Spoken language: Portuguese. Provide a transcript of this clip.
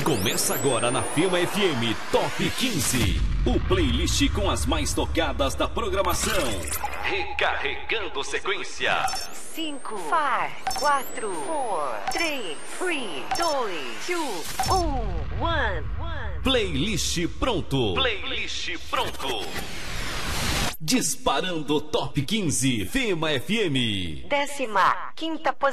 Começa agora na Fema FM Top 15, o playlist com as mais tocadas da programação. Recarregando sequência. 5, 4, 3, 2, 1. Playlist pronto. Playlist pronto. Disparando Top 15, Fema FM. 15ª posição.